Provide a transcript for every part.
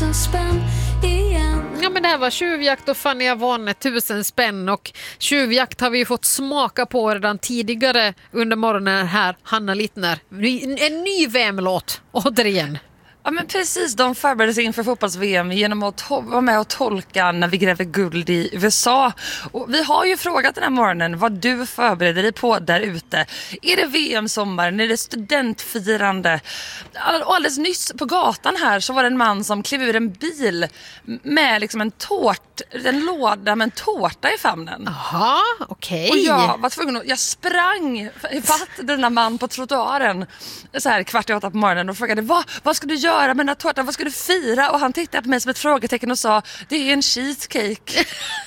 1000 spänn igen. Ja, men det här var Tjuvjakt och Fanny har vunnit 1000 spänn och Tjuvjakt har vi ju fått smaka på redan tidigare under morgonen här, Hanna Littner. En ny VM-låt, återigen. Ja, men precis, de förbereder sig inför fotbolls-VM genom att vara med och tolka när vi gräver guld i USA. Och vi har ju frågat den här morgonen vad du förbereder dig på där ute. Är det VM-sommaren? Är det studentfirande? Och alldeles nyss på gatan här så var det en man som klev ur en bil med liksom en låda med en tårta i famnen. Jaha, okej. Och jag var tvungen att, jag sprang ifatt denna man på trottoaren så här 7:15 på morgonen och frågade, vad ska du göra med den här tårtan, vad ska du fira? Och han tittade på mig som ett frågetecken och sa, det är en cheesecake.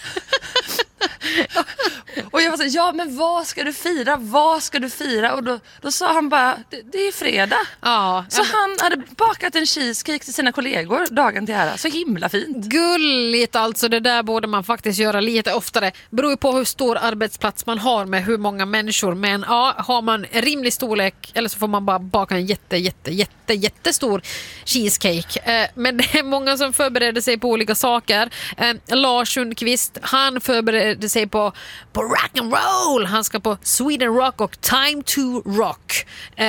Och jag var så, ja men vad ska du fira? Och då sa han bara, det är fredag. Ja, så han hade bakat en cheesecake till sina kollegor dagen till ära. Så himla fint. Gulligt alltså, det där borde man faktiskt göra lite oftare. Beror ju på hur stor arbetsplats man har med hur många människor. Men ja, har man en rimlig storlek eller så får man bara baka en jättestor cheesecake. Men det är många som förbereder sig på olika saker. Lars Sundqvist, han förbereder sig på rock and roll. Han ska på Sweden Rock och Time to Rock.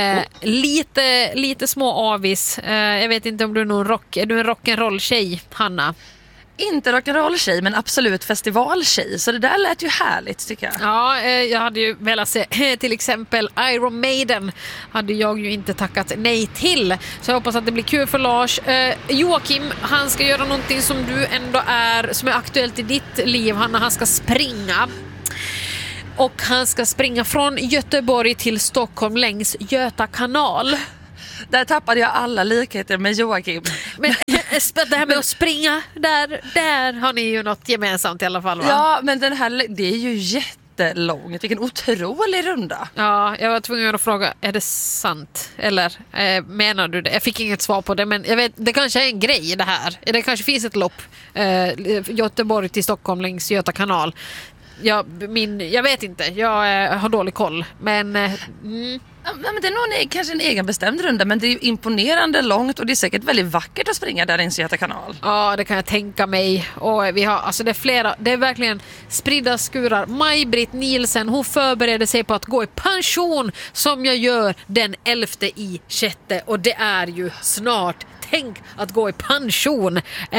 Lite små avis. Jag vet inte om du är är du en rock'n'roll-tjej, Hanna? Inte rock'n'roll-tjej, men absolut festivaltjej. Så det där lät ju härligt, tycker jag. Ja, jag hade ju velat se till exempel Iron Maiden hade jag ju inte tackat nej till. Så jag hoppas att det blir kul för Lars. Joakim, han ska göra någonting som du ändå som är aktuellt i ditt liv. Han ska springa. Och han ska springa från Göteborg till Stockholm längs Göta kanal. Där tappade jag alla likheter med Joakim. Men det här med att springa, där har ni ju något gemensamt i alla fall, va? Ja, men det är ju jättelångt. Vilken otrolig runda. Ja, jag var tvungen att fråga, är det sant? Eller menar du det? Jag fick inget svar på det, men jag vet, det kanske är en grej det här. Det kanske finns ett lopp Göteborg till Stockholm längs Göta kanal. Jag vet inte, jag har dålig koll. Men men det är nog kanske en egenbestämd runda, men det är ju imponerande långt och det är säkert väldigt vackert att springa där i Göta kanal. Ja, det kan jag tänka mig. Och vi har, alltså det är flera, det är verkligen spridda skurar. Maj-Britt Nielsen, hon förbereder sig på att gå i pension som jag gör den 11/6, och det är ju snart. Tänk att gå i pension.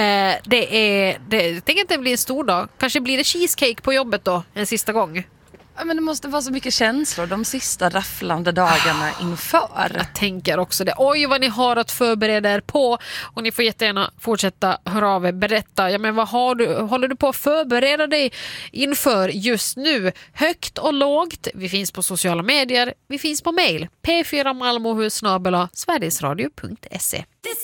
Tänk att det blir en stor dag. Kanske blir det cheesecake på jobbet då en sista gång. Ja, men det måste vara så mycket känslor de sista rafflande dagarna inför. Jag tänker också det. Oj, vad ni har att förbereda er på. Och ni får jättegärna fortsätta höra av er, berätta. Ja, men vad håller du på att förbereda dig inför just nu? Högt och lågt. Vi finns på sociala medier. Vi finns på mejl. p4malmohus@sverigesradio.se. This